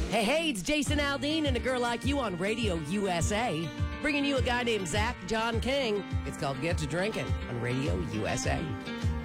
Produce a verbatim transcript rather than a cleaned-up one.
Hey, hey, it's Jason Aldean and A Girl Like You on Radio U S A. Bringing you a guy named Zach John King. It's called Get to Drinking on Radio U S A.